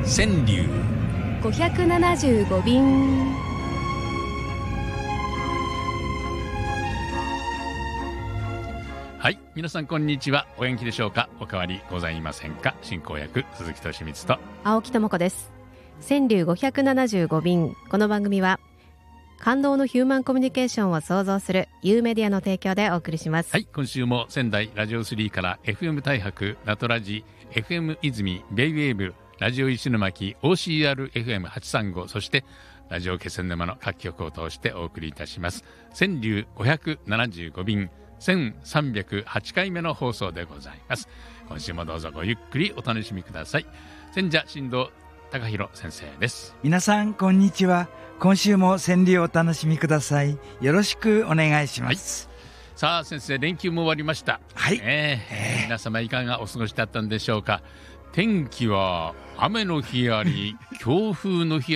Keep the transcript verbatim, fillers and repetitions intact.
川柳ごひゃくななじゅうご便。 はい、皆さんこんにちは。お元気でしょうか。お変わりございませんか。進行役鈴木俊光と青木智子です。川柳ごひゃくななじゅうご便。この番組は感動のヒューマンコミュニケーションを創造する U メディアの提供でお送りします。 はい、今週も仙台ラジオスリーから エフエム 大白、ナトラジ、エフエム 泉、ベイウェーブ、ラジオ石巻、オーシーアールエフエムはちさんご、そしてラジオ気仙沼の各局を通してお送りいたします。川柳ごひゃくななじゅうご便、せんさんびゃくはちかいめの放送でございます。今週もどうぞごゆっくりお楽しみください。千者新藤貴弘先生です。 皆さんこんにちは。今週も川柳をお楽しみください。よろしくお願いします。 はい、さあ先生、連休も終わりました。 はい、 えーえー、皆様いかがお過ごしだったんでしょうか。天気は雨の日あり強風の日